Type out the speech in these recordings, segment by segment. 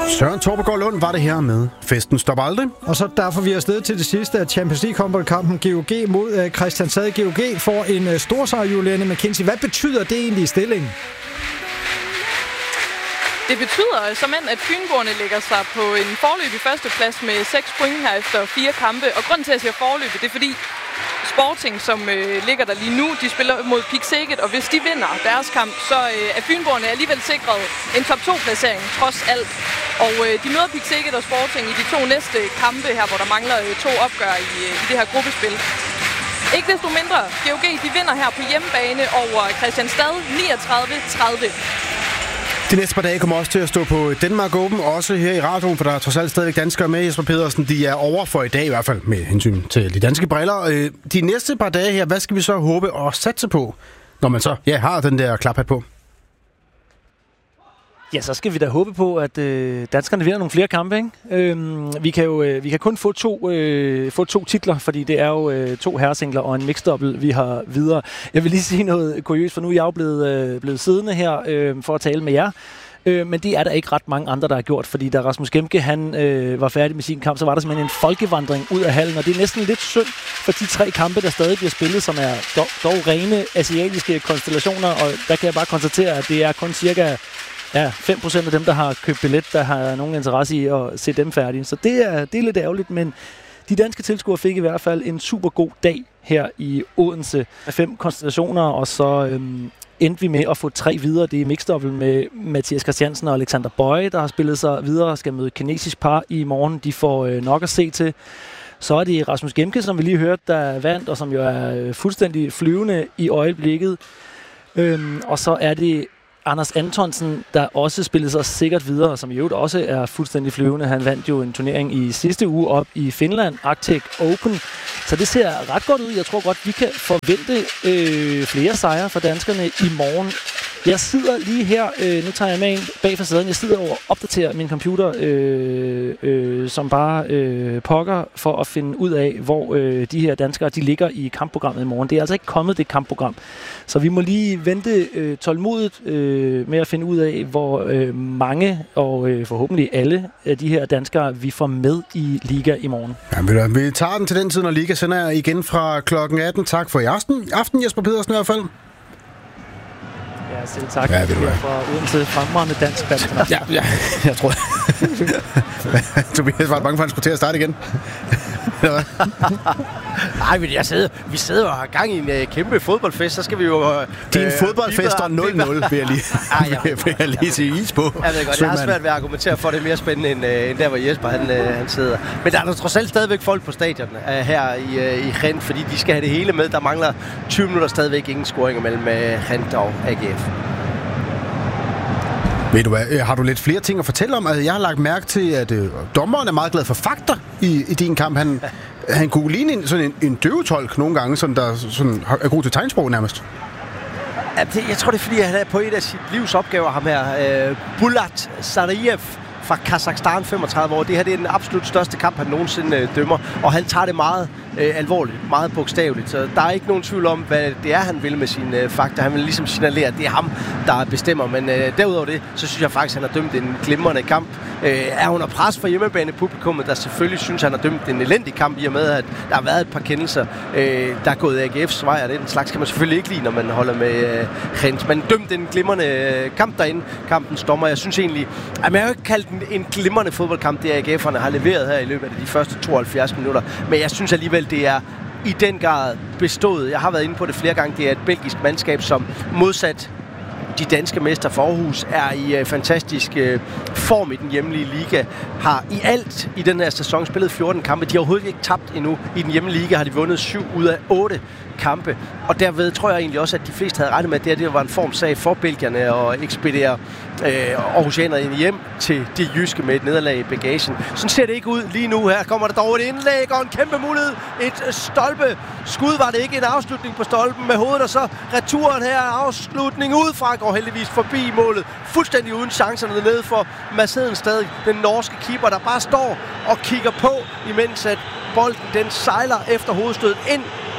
Søren Torpegaard Lund var det her med Festen stopper aldrig. Og så derfor vi er afsted til det sidste af Champions League-kampen GOG mod Kristianstad. GOG får en storsejr, Juliane McKenzie. Hvad betyder det egentlig i stillingen? Det betyder såmænd, at Fynboerne lægger sig på en foreløbig førsteplads med 6 point her efter 4 kampe. Og grunden til, at jeg siger foreløbig, det er fordi Sporting, som ligger der lige nu, de spiller mod Pick Szeged, og hvis de vinder deres kamp, så er Fynboerne alligevel sikret en top 2-placering, trods alt. Og de møder Pick Szeged og Sporting i de 2 næste kampe her, hvor der mangler 2 opgør i det her gruppespil. Ikke desto mindre, GOG de vinder her på hjemmebane over Kristianstad 39-30. De næste par dage kommer også til at stå på Danmark Open, også her i radioen, for der er trods alt stadigvæk danskere med. Jesper Pedersen, de er over for i dag, i hvert fald med hensyn til de danske briller. De næste par dage her, hvad skal vi så håbe og satse på, når man så har den der klaphat på? Ja, så skal vi da håbe på, at danskerne vinder nogle flere kampe, ikke? Vi kan kun få to titler, fordi det er jo 2 herresingler og en mixed-double, vi har videre. Jeg vil lige sige noget kuriøst, for nu er jeg jo blevet siddende her for at tale med jer. Men det er der ikke ret mange andre, der har gjort, fordi da Rasmus Gemke han var færdig med sin kamp, så var der simpelthen en folkevandring ud af hallen, og det er næsten lidt synd for de 3 kampe, der stadig bliver spillet, som er dog rene asiatiske konstellationer, og der kan jeg bare konstatere, at det er kun cirka 5% af dem, der har købt billet, der har nogen interesse i at se dem færdige. Så det er lidt ærgerligt, men de danske tilskuere fik i hvert fald en super god dag her i Odense. 5 konstellationer, og så endte vi med at få 3 videre. Det er mixed-double med Mathias Christiansen og Alexander Bøje, der har spillet sig videre og skal møde kinesisk par i morgen. De får nok at se til. Så er det Rasmus Gemke, som vi lige hørte, der vandt, og som jo er fuldstændig flyvende i øjeblikket. Og så er det Anders Antonsen, der også spillede sig sikkert videre, som i øvrigt også er fuldstændig flyvende. Han vandt jo en turnering i sidste uge op i Finland, Arctic Open. Så det ser ret godt ud. Jeg tror godt, vi kan forvente flere sejre for danskerne i morgen. Jeg sidder lige her, nu tager jeg med en bag facaden. Jeg sidder og opdaterer min computer, som bare pokker for at finde ud af, hvor de her danskere de ligger i kampprogrammet i morgen. Det er altså ikke kommet, det kampprogram. Så vi må lige vente tålmodigt med at finde ud af, hvor mange og forhåbentlig alle af de her danskere, vi får med i Liga i morgen. Ja, vi tager den til den tid, når Liga sender igen fra klokken 18. Tak for i aften, Jesper Pedersen i hvert fald. Ja, selv tak. Ja, det er fra Odense, fremragende dansk badminton. Ja, jeg tror. Tobias var bange for, at han skulle til at starte igen. Nej, men vi sidder og har gang i en kæmpe fodboldfest, så skal vi jo... Det er en fodboldfest og 0-0, vil jeg lige sige is på. Jeg ved godt, jeg har svært ved at argumentere for, det er mere spændende, end der, hvor Jesper han sidder. Men der er trods alt stadigvæk folk på stadion her i Gent, fordi de skal have det hele med. Der mangler 20 minutter stadigvæk ingen scoringer mellem Gent og AGF. Ved du hvad, har du lidt flere ting at fortælle om? Altså, jeg har lagt mærke til, at dommeren er meget glad for fakta i din kamp. Han kunne ligne sådan en døvetolk nogle gange, sådan, der sådan, er god til tegnsprog nærmest. Jeg tror, det er fordi, han er på et af sit livs opgaver, ham her. Bulat Sariev fra Kazakhstan, 35 år. Det her det er den absolut største kamp, han nogensinde dømmer, og han tager det meget alvorligt, meget bogstaveligt. Så der er ikke nogen tvivl om, hvad det er, han vil med sine fakta. Han vil ligesom signalere, at det er ham, der bestemmer. Men derudover det, så synes jeg faktisk, at han har dømt en glimrende kamp. Er under pres fra hjemmebanepublikummet, der selvfølgelig synes, han har dømt en elendig kamp, i og med, at der har været et par kendelser, der er gået AGF's vej, og den slags kan man selvfølgelig ikke lide, når man holder med Gent. Men dømt en glimrende kamp derinde, kampens dommer. Jeg synes egentlig, at man har jo ikke kaldt en glimrende fodboldkamp, det AGF'erne har leveret her i løbet af de første 72 minutter. Men jeg synes alligevel, det er i den grad bestået. Jeg har været inde på det flere gange. Det er et belgisk mandskab, som modsat de danske mester for Aarhus er i fantastisk form i den hjemlige liga. Har i alt i den her sæson spillet 14 kampe. De har overhovedet ikke tabt endnu. I den hjemlige liga har de vundet 7 ud af 8 kampe. Og derved tror jeg egentlig også, at de fleste havde regnet med, at det var en formsag for belgierne at ekspedere Aarhusianerne hjem til de jyske med et nederlag i bagagen. Sådan ser det ikke ud lige nu. Her kommer der dog et indlæg og en kæmpe mulighed. Et stolpe. Skud var det ikke, en afslutning på stolpen med hovedet, og så returen her. Afslutning udefra går heldigvis forbi målet. Fuldstændig uden chancerne nede for Mads Hedenstad, den norske keeper, der bare står og kigger på, imens at bolden den sejler efter hovedstødet ind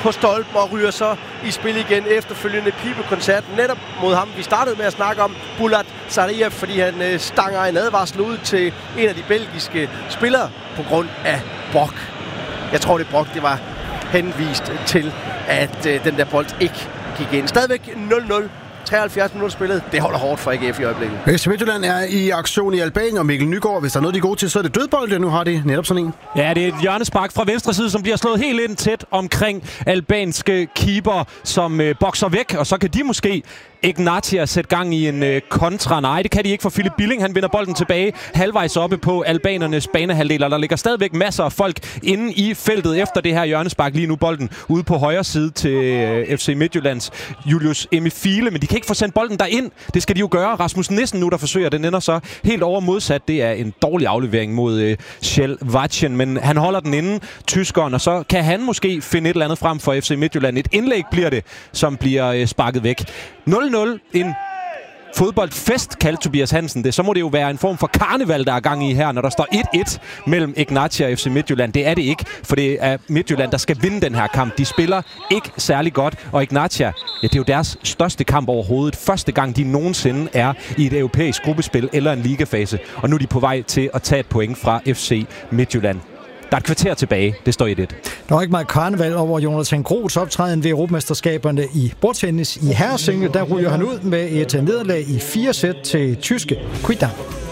på stolpen og ryger så i spil igen efterfølgende pibekoncert netop mod ham. Vi startede med at snakke om Bulat Sariev, fordi han stanger en advarsel ud til en af de belgiske spillere på grund af brok. Jeg tror, det brok, det var henvist til, at den der bold ikke gik ind. Stadigvæk 0-0. 73 minutter spillet. Det holder hårdt for AGF i øjeblikket. FC Midtjylland er i aktion i Albanien, og Mikkel Nygaard, hvis der er noget, de er gode til, så er det dødbold, nu har de netop sådan en. Ja, det er et hjørnespark fra venstre side, som bliver slået helt ind tæt omkring albanske keeper, som bokser væk, og så kan de måske Ignatia sætte gang i en kontra. Nej, det kan de ikke, for Philip Billing, han vinder bolden tilbage halvvejs oppe på albanernes banehalvdel, og der ligger stadigvæk masser af folk inde i feltet efter det her hjørnespark. Lige nu bolden ude på højre side til FC Midtjyllands Julius Emifile, men de kan ikke få sendt bolden derind. Det skal de jo gøre. Rasmus Nissen nu, der forsøger, den ender så helt over modsat. Det er en dårlig aflevering mod Kjell Vatchen, men han holder den inde, tyskeren, og så kan han måske finde et eller andet frem for FC Midtjylland. Et indlæg bliver det, som bliver sparket væk. 0-0, en fodboldfest, kaldte Tobias Hansen det. Så må det jo være en form for karneval, der er gang i her, når der står 1-1 mellem Ignatia og FC Midtjylland. Det er det ikke, for det er Midtjylland, der skal vinde den her kamp. De spiller ikke særlig godt, og Ignatia, ja, det er jo deres største kamp overhovedet. Første gang, de nogensinde er i et europæisk gruppespil eller en ligafase. Og nu er de på vej til at tage et point fra FC Midtjylland. Der er et kvarter tilbage. Det står 1-1. Der var ikke meget karneval over Jonathan Groths optræden ved Europamesterskaberne i bordtennis i herresingle. Der ryger han ud med et nederlag i 4 sæt til tyske Quidam.